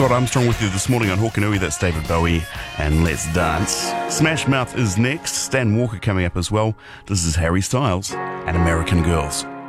Scott Armstrong with you this morning on Hawkanui. That's David Bowie and Let's Dance. Smash Mouth is next. Stan Walker coming up as well. This is Harry Styles and American Girls.